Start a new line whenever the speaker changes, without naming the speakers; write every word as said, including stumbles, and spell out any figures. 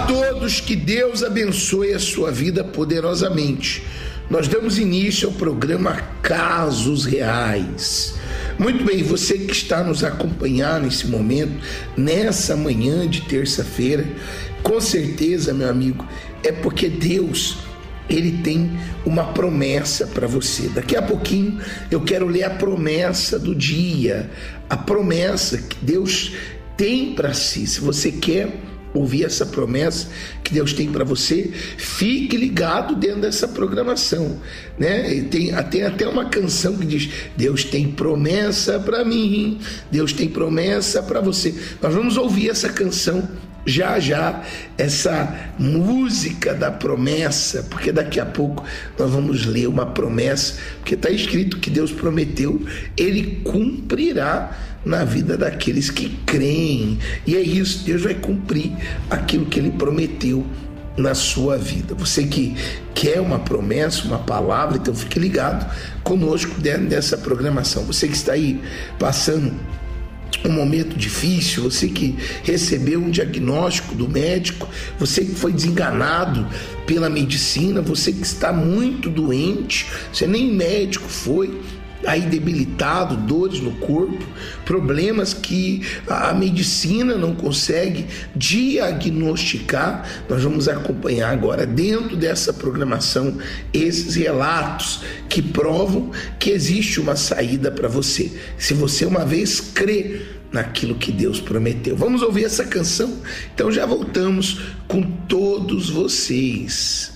Olá a todos, que Deus abençoe a sua vida poderosamente. Nós damos início ao programa Casos Reais. Muito bem, você que está nos acompanhando nesse momento, nessa manhã de terça-feira, com certeza, meu amigo, é porque Deus, Ele tem uma promessa para você. Daqui a pouquinho eu quero ler a promessa do dia, a promessa que Deus tem para si. Se você quer ouvir essa promessa que Deus tem para você, fique ligado dentro dessa programação, né? Tem, tem até uma canção que diz: Deus tem promessa para mim, Deus tem promessa para você. Nós vamos ouvir essa canção já já, essa música da promessa, porque daqui a pouco nós vamos ler uma promessa, porque está escrito que Deus prometeu, Ele cumprirá na vida daqueles que creem, e é isso, Deus vai cumprir aquilo que Ele prometeu na sua vida. Você que quer uma promessa, uma palavra, então fique ligado conosco dentro dessa programação. Você que está aí passando um momento difícil, você que recebeu um diagnóstico do médico, você que foi desenganado pela medicina, você que está muito doente, você nem médico foi, aí debilitado, dores no corpo, problemas que a medicina não consegue diagnosticar. Nós vamos acompanhar agora, dentro dessa programação, esses relatos que provam que existe uma saída para você, se você uma vez crê naquilo que Deus prometeu. Vamos ouvir essa canção? Então já voltamos com todos vocês.